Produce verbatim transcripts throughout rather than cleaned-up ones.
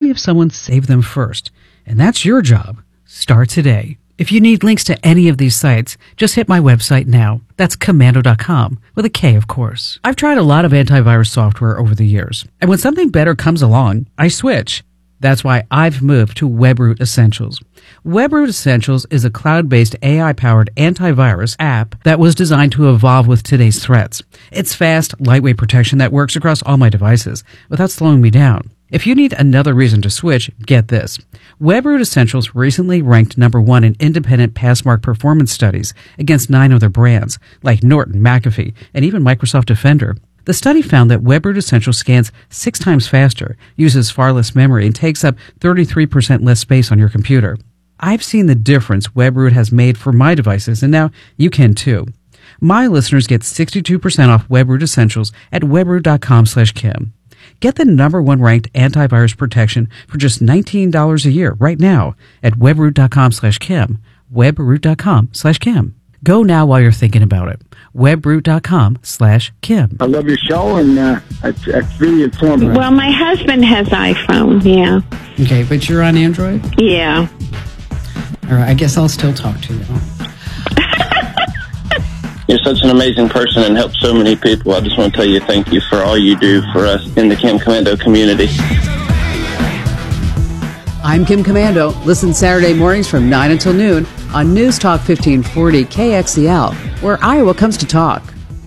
if someone saved them first? And that's your job. Start today. If you need links to any of these sites, just hit my website now. That's komando dot com, with a K, of course. I've tried a lot of antivirus software over the years, and when something better comes along, I switch. That's why I've moved to WebRoot Essentials. WebRoot Essentials is a cloud-based A I-powered antivirus app that was designed to evolve with today's threats. It's fast, lightweight protection that works across all my devices without slowing me down. If you need another reason to switch, get this. WebRoot Essentials recently ranked number one in independent Passmark performance studies against nine other brands, like Norton, McAfee, and even Microsoft Defender. The study found that WebRoot Essentials scans six times faster, uses far less memory, and takes up thirty-three percent less space on your computer. I've seen the difference WebRoot has made for my devices, and now you can too. My listeners get sixty-two percent off WebRoot Essentials at webroot dot com slash Kim. Get the number one ranked antivirus protection for just nineteen dollars a year right now at webroot dot com slash Kim. webroot dot com slash Kim. Go now while you're thinking about it. webroot dot com slash Kim. I love your show, and uh, it's, it's really informative. Well, my husband has iPhone, yeah. Okay, but you're on Android? Yeah. All right, I guess I'll still talk to you. You're such an amazing person and help so many people. I just want to tell you thank you for all you do for us in the Kim Komando community. I'm Kim Komando. Listen Saturday mornings from nine until noon on News Talk fifteen forty K X E L, where Iowa comes to talk.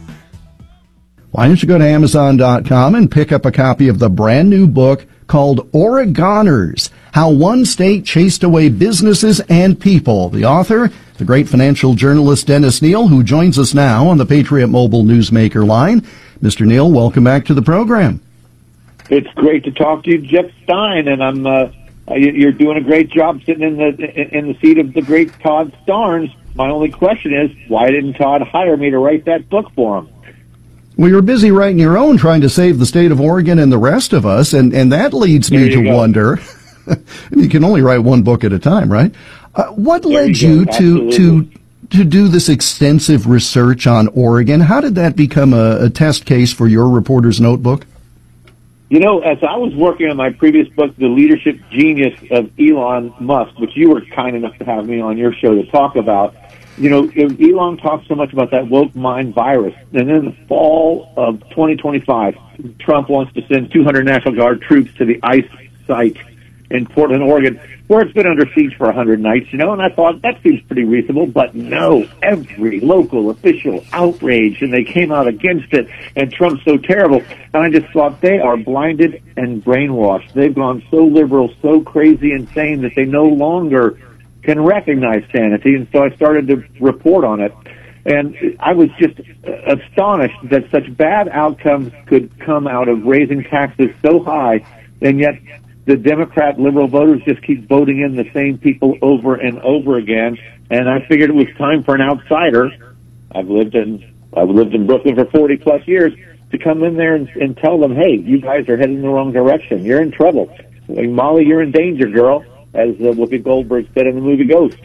Why don't you go to amazon dot com and pick up a copy of the brand new book called Oregoners, How One State Chased Away Businesses and People. The author, the great financial journalist Dennis Neal, who joins us now on the Patriot Mobile Newsmaker line. Mister Neal, welcome back to the program. It's great to talk to you, Jeff Stein, and I'm uh, you're doing a great job sitting in the in the seat of the great Todd Starnes. My only question is, why didn't Todd hire me to write that book for him? Well, you're busy writing your own, trying to save the state of Oregon and the rest of us, and, and that leads me to go. wonder, you can only write one book at a time, right? Uh, what there led you, you to, to to do this extensive research on Oregon? How did that become a, a test case for your reporter's notebook? You know, as I was working on my previous book, The Leadership Genius of Elon Musk, which you were kind enough to have me on your show to talk about, you know, Elon talks so much about that woke mind virus. And in the fall of twenty twenty-five, Trump wants to send two hundred National Guard troops to the ICE site in Portland, Oregon, where it's been under siege for one hundred nights, you know, and I thought that seems pretty reasonable, but no, every local official outraged, and they came out against it, and Trump's so terrible. And I just thought they are blinded and brainwashed. They've gone so liberal, so crazy, insane that they no longer can recognize sanity, and so I started to report on it. And I was just astonished that such bad outcomes could come out of raising taxes so high, and yet the Democrat liberal voters just keep voting in the same people over and over again. And I figured it was time for an outsider. I've lived in I've lived in Brooklyn for forty plus years to come in there and, and tell them, hey, you guys are heading in the wrong direction. You're in trouble. Like, Molly, you're in danger, girl, as uh, Whoopi Goldberg said in the movie Ghost.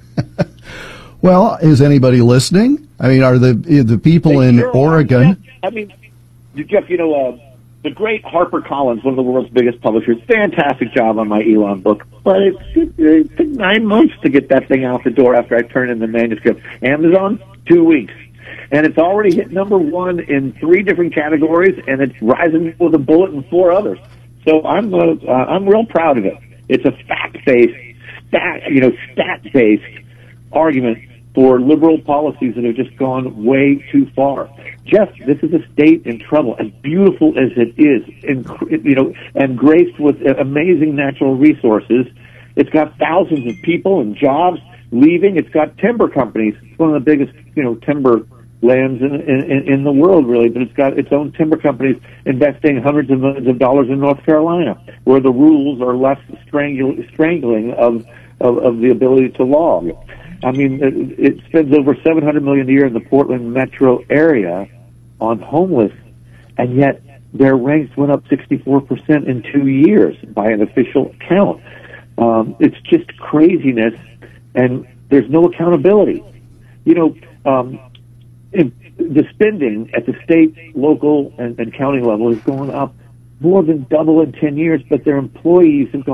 Well, is anybody listening? I mean, are the the people they in sure Oregon? I mean, Jeff, you know, uh, the great HarperCollins, one of the world's biggest publishers, fantastic job on my Elon book, but it, it, it took nine months to get that thing out the door after I turned in the manuscript. Amazon, two weeks. And it's already hit number one in three different categories, and it's rising with a bullet in four others. So I'm uh, uh, I'm real proud of it. It's a fact-based, stat, you know, stat-based argument for liberal policies that have just gone way too far. Jeff, this is a state in trouble, as beautiful as it is, and, you know, and graced with amazing natural resources. It's got thousands of people and jobs leaving. It's got timber companies. It's one of the biggest, you know, timber lands in, in, in the world, really, but it's got its own timber companies investing hundreds of millions of dollars in North Carolina, where the rules are less strangul- strangling of, of, of the ability to log. I mean, it, it spends over seven hundred million dollars a year in the Portland metro area on homeless, and yet their ranks went up sixty-four percent in two years by an official count. Um, it's just craziness, and there's no accountability. You know, um, it, the spending at the state, local, and, and county level has gone up more than double in ten years, but their employees have gone